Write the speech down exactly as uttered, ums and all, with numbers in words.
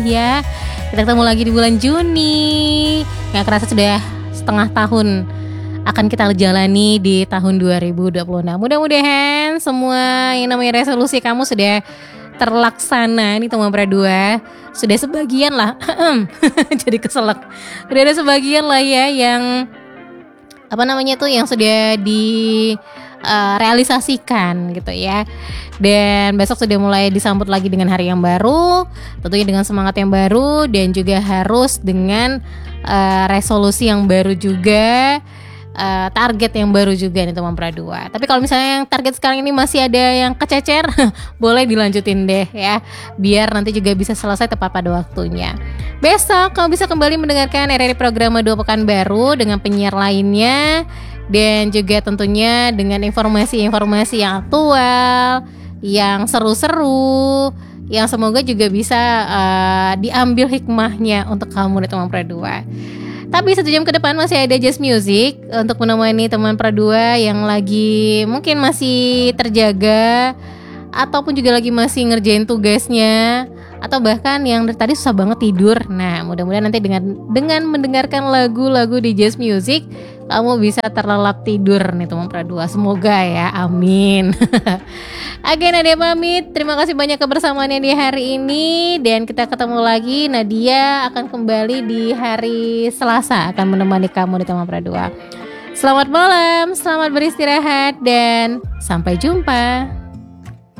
ya. Kita ketemu lagi di bulan Juni. Gak kerasa sudah setengah tahun akan kita jalani di tahun dua ribu dua puluh enam. Mudah-mudahan semua yang namanya resolusi kamu sudah terlaksana nih teman Pradua. Sudah sebagian lah. Jadi keselak. Sudah ada sebagian lah ya yang apa namanya tuh yang sudah di uh, realisasikan gitu ya. Dan besok sudah mulai disambut lagi dengan hari yang baru, tentunya dengan semangat yang baru dan juga harus dengan uh, resolusi yang baru juga. Uh, target yang baru juga nih teman Pradua. Tapi kalau misalnya yang target sekarang ini masih ada yang kececer, boleh dilanjutin deh ya, biar nanti juga bisa selesai tepat pada waktunya. Besok kamu bisa kembali mendengarkan R R I Programa dua Pekan Baru dengan penyiar lainnya, dan juga tentunya dengan informasi-informasi yang aktual, yang seru-seru, yang semoga juga bisa uh, diambil hikmahnya untuk kamu nih teman Pradua. Tapi satu jam ke depan masih ada Jazz Music untuk menemani teman Pradua yang lagi mungkin masih terjaga, ataupun juga lagi masih ngerjain tugasnya, atau bahkan yang dari tadi susah banget tidur. Nah, mudah-mudahan nanti dengan dengan mendengarkan lagu-lagu di Jazz Music kamu bisa terlelap tidur nih teman Pradua. Semoga ya, amin. Oke, Nadia pamit. Terima kasih banyak kebersamaannya di hari ini, dan kita ketemu lagi. Nadia akan kembali di hari Selasa akan menemani kamu di teman Pradua. Selamat malam, selamat beristirahat, dan sampai jumpa.